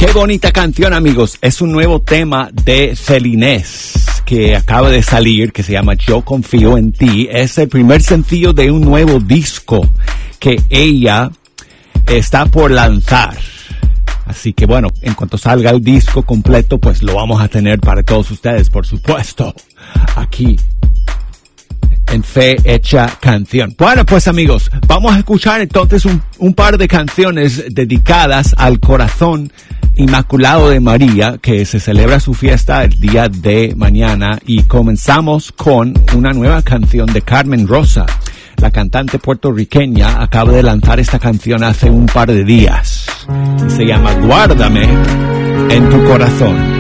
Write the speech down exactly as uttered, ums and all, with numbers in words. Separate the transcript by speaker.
Speaker 1: Qué bonita canción, amigos. Es un nuevo tema de Celinés que acaba de salir, que se llama Yo Confío en Ti. Es el primer sencillo de un nuevo disco que ella está por lanzar. Así que bueno, en cuanto salga el disco completo, pues lo vamos a tener para todos ustedes, por supuesto, aquí en Fe Hecha Canción. Bueno, pues amigos, vamos a escuchar entonces un, un par de canciones dedicadas al corazón Inmaculado de María, que se celebra su fiesta el día de mañana, y comenzamos con una nueva canción de Carmen Rosa. La cantante puertorriqueña acaba de lanzar esta canción hace un par de días y se llama Guárdame en tu corazón.